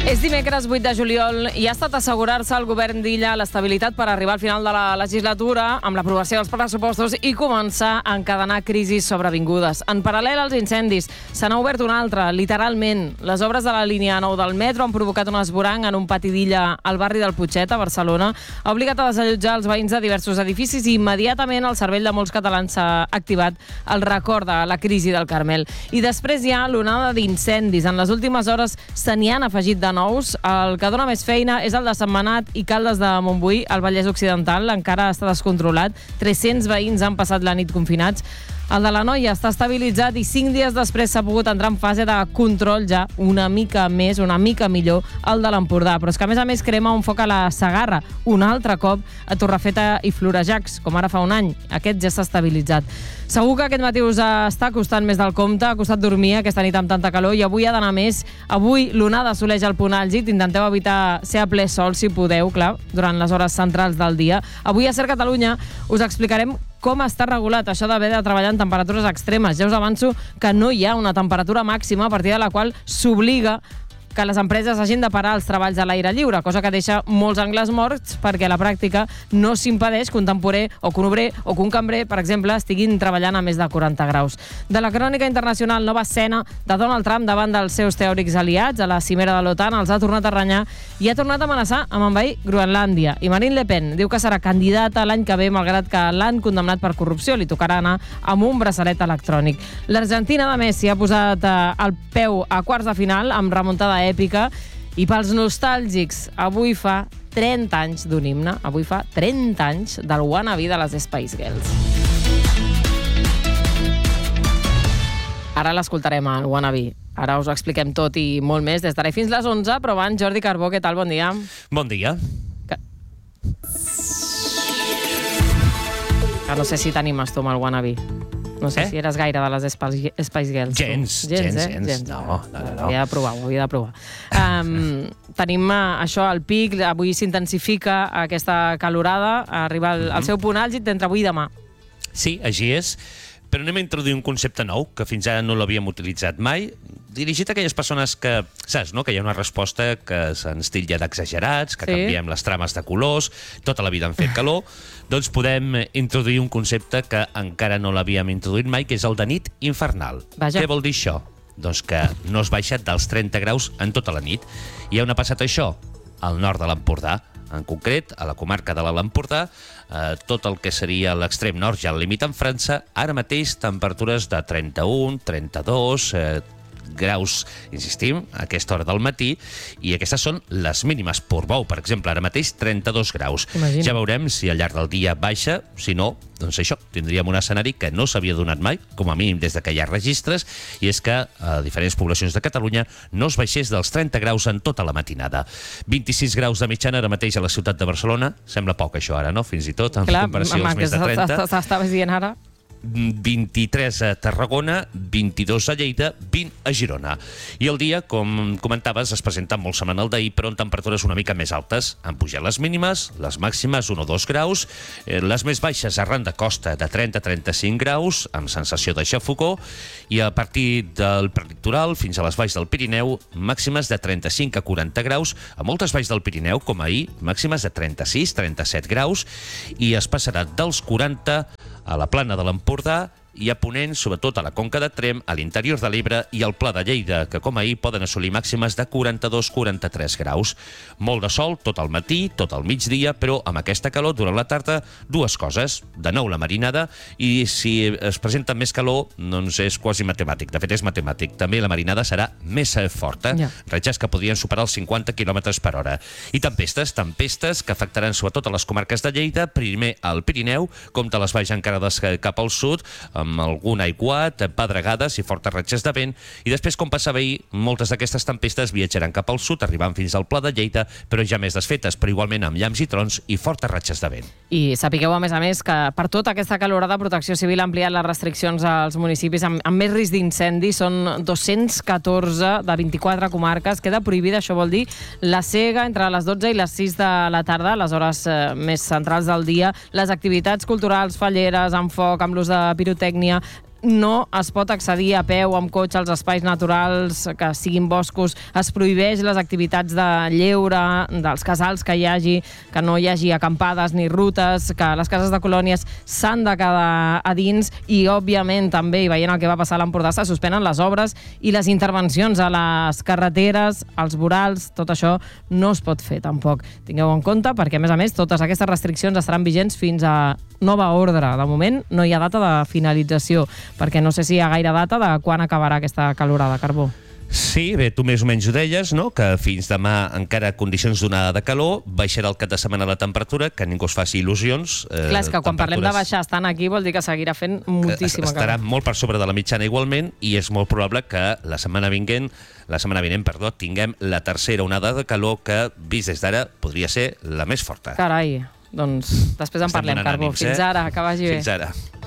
És dimecres 8 de juliol i ha estat assegurar-se al govern d'Illa l'estabilitat per arribar al final de la legislatura amb l'aprovació dels pressupostos i començar a encadenar crisis sobrevingudes. En paral·lel als incendis, se n'ha obert una altra, literalment. Les obres de la línia 9 del metro han provocat un esborrany en un pati d'Illa al barri del Putxet, a Barcelona. Ha obligat a desallotjar els veïns de diversos edificis i immediatament el cervell de molts catalans s'ha activat el record de la crisi del Carmel. I després hi ha l'onada d'incendis. En les últimes hores se n'hi han afegit de nous. El que dona més feina és el de Sentmenat i Caldes de Montbui, al Vallès Occidental. Encara està descontrolat. 300 veïns han passat la nit confinats. El de l'Anoia està estabilitzat i 5 dies després s'ha pogut entrar en fase de control ja una mica més, una mica millor el de l'Empordà. Però és que a més crema un foc a la Segarra, un altre cop a Torrefeta i Florejacs, com ara fa un any. Aquest ja s'ha estabilitzat. Segur que aquest matí us està costant més del compte, ha costat dormir aquesta nit amb tanta calor i avui ha d'anar més. Avui l'onada assoleix el punt àlgid, intenteu evitar ser a ple sol si podeu, clar, durant les hores centrals del dia. Avui a Ser Catalunya us explicarem com està regulat això d'haver de treballar en temperatures extremes. Ja us avanço que no hi ha una temperatura màxima a partir de la qual s'obliga que les empreses hagin de parar els treballs a l'aire lliure, cosa que deixa molts angles morts perquè a la pràctica no s'impedeix que un temporer o que un obrer o que un cambrer, per exemple, estiguin treballant a més de 40 graus. De la crònica internacional, nova escena de Donald Trump davant dels seus teòrics aliats a la cimera de l'OTAN, els ha tornat a renyar i ha tornat a amenaçar amb envair Groenlàndia. I Marine Le Pen diu que serà candidata l'any que ve, malgrat que l'han condemnat per corrupció. Li tocarà anar amb un braçalet electrònic. L'Argentina de Messi ha posat el peu a quarts de final amb remuntada èpica i pels nostàlgics avui fa 30 anys d'un himne, avui fa 30 anys del wannabe de les Spice Girls. Ara l'escoltarem, el wannabe. Ara us ho expliquem tot i molt més. Estaré fins les 11, però abans, Jordi Carbó, què tal? Bon dia. Bon dia. No sé si t'animes tu amb el wannabe. No sé si eres gaire de les Spice Girls. Gens. No. Havia de provar. Tenim això al pic, avui s'intensifica aquesta calorada, arriba al seu punt àlgid d'entre avui i demà. Sí, així és, però anem a introduir un concepte nou, que fins ara no l'havíem utilitzat mai, dirigit a aquelles persones que, saps, no?, que hi ha una resposta que se'ns titlla d'exagerats, que canviem les trames de colors, tota la vida han fet calor, doncs podem introduir un concepte que encara no l'havíem introduït mai, que és el de nit infernal. Vaja. Què vol dir això? Doncs que no es baixa dels 30 graus en tota la nit. I on ha passat això? Al nord de l'Empordà. En concret, a la comarca de l'Alt Empordà, tot el que seria l'extrem nord, ja al límit amb França, ara mateix temperatures de 31, 32 graus, insistim, a aquesta hora del matí, i aquestes són les mínimes. Portbou, per exemple, ara mateix 32 graus. Imagina. Ja veurem si al llarg del dia baixa, si no, doncs això, tindríem un escenari que no s'havia donat mai, com a mínim des de que hi ha registres, i és que a diferents poblacions de Catalunya no es baixés dels 30 graus en tota la matinada. 26 graus de mitjana ara mateix a la ciutat de Barcelona, sembla poc això ara, no?, fins i tot, en comparació als més de 30. Estaves dient ara? 23 a Tarragona, 22 a Lleida, 20 a Girona. I el dia, com comentaves, es presenta molt semblant al d'ahir, però en temperatures una mica més altes. Han pujat les mínimes, les màximes 1 o 2 graus, les més baixes arran de costa de 30 a 35 graus, amb sensació de xafogó, i a partir del prelitoral fins a les valls del Pirineu, màximes de 35 a 40 graus, a moltes valls del Pirineu, com ahir, màximes de 36 a 37 graus, i es passarà dels 40 a la plana de l'Empordà i a ponent, sobretot a la Conca de Tremp, a l'interior de l'Ebre i al Pla de Lleida, que com ahir poden assolir màximes de 42-43 graus. Molt de sol tot el matí, tot el migdia, però amb aquesta calor durant la tarda, dues coses. De nou la marinada, i si es presenta més calor, doncs és quasi matemàtic. De fet, és matemàtic. També la marinada serà més forta. Ratxes que podrien superar els 50 km per hora. I tempestes que afectaran sobretot a les comarques de Lleida, primer al Pirineu, com de les valls encarades cap al sud, amb algun aiguat, pedregades i fortes ratxes de vent, i després, com passava ahir, moltes d'aquestes tempestes viatjaran cap al sud, arribant fins al Pla de Lleida, però ja més desfetes, però igualment amb llamps i trons i fortes ratxes de vent. I sapigueu, a més, que per tota aquesta calorada Protecció Civil ha ampliat les restriccions als municipis amb més risc d'incendi. Són 214 de 24 comarques. Queda prohibida, això vol dir, la cega entre les 12 i les 6 de la tarda, les hores més centrals del dia, les activitats culturals, falleres, amb foc, amb l'ús de pirotècnia, no es pot accedir a peu amb cotxe als espais naturals que siguin boscos, es prohibeix les activitats de lleure, dels casals que hi hagi, que no hi hagi acampades ni rutes, que les cases de colònies s'han de quedar a dins i, òbviament, també, i veient el que va passar a l'Empordà, se suspenen les obres i les intervencions a les carreteres, als vorals, tot això no es pot fer tampoc. Tingueu en compte perquè, a més, totes aquestes restriccions estaran vigents fins a nova ordre. De moment no hi ha data de finalització, perquè no sé si hi ha gaire data de quan acabarà aquesta calorada, Carbó. Sí, bé, tu més o menys ho deies, no? Que fins demà encara condicions d'onada de calor, baixarà el cap de setmana la temperatura, que ningú es faci il·lusions. Clar, és que quan parlem de baixar estant aquí vol dir que seguirà fent moltíssima calor. Estarà molt per sobre de la mitjana igualment i és molt probable que la setmana vinent, tinguem la tercera onada de calor que, vist des d'ara, podria ser la més forta. Carai, doncs després en parlem, Carbó. Fins ara, que vagi bé. Fins ara.